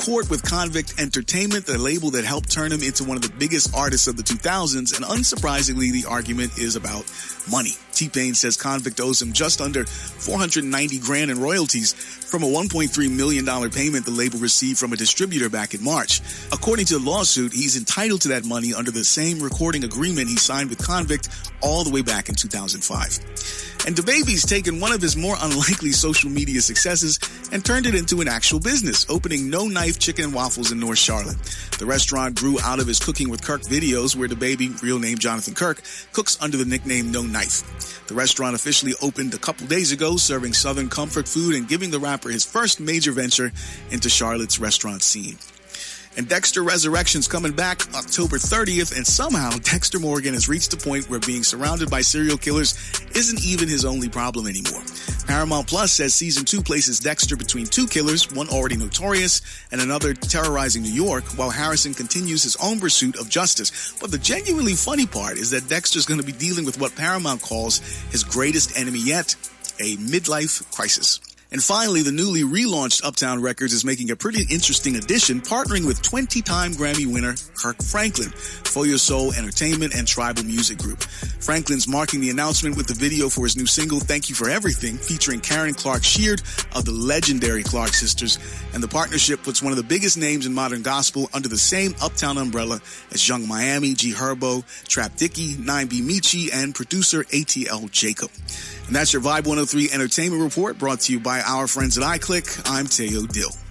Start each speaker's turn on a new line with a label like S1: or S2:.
S1: court with Convict Entertainment, the label that helped turn him into one of the biggest artists of the 2000s, and unsurprisingly, the argument is about money. T-Pain says Convict owes him just under $490,000 in royalties from a $1.3 million payment the label received from a distributor back in March. According to the lawsuit, he's entitled to that money under the same recording agreement he signed with Convict all the way back in 2005. And DaBaby's taken one of his more unlikely social media successes and turned it into an actual business, opening No Knife Chicken and Waffles in North Charlotte. The restaurant grew out of his Cooking with Kirk videos, where DaBaby, real name Jonathan Kirk, cooks under the nickname No Knife. The restaurant officially opened a couple days ago, serving Southern comfort food and giving the rapper his first major venture into Charlotte's restaurant scene. And Dexter Resurrection's coming back October 30th, and somehow Dexter Morgan has reached the point where being surrounded by serial killers isn't even his only problem anymore. Paramount Plus says season 2 places Dexter between two killers, one already notorious and another terrorizing New York, while Harrison continues his own pursuit of justice. But the genuinely funny part is that Dexter's going to be dealing with what Paramount calls his greatest enemy yet, a midlife crisis. And finally, the newly relaunched Uptown Records is making a pretty interesting addition, partnering with 20-time Grammy winner Kirk Franklin, For Your Soul Entertainment and Tribal Music Group. Franklin's marking the announcement with the video for his new single, Thank You for Everything, featuring Karen Clark Sheard of the legendary Clark Sisters. And the partnership puts one of the biggest names in modern gospel under the same Uptown umbrella as Young Miami, G Herbo, Trap Dicky, 9B Michi, and producer ATL Jacob. And that's your Vibe 103 Entertainment Report, brought to you by our friends at iClick. I'm Teo Dill.